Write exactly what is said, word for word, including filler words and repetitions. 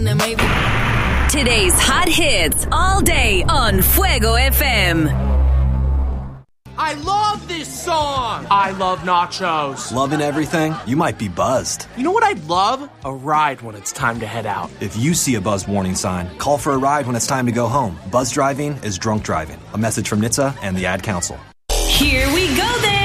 Today's hot hits all day on Fuego F M. I love this song. I love nachos. Loving everything? You might be buzzed. You know what I'd love? A ride when it's time to head out. If you see a buzz warning sign, call for a ride when it's time to go home. Buzz driving is drunk driving. A message from N H T S A and the Ad Council. Here we go then.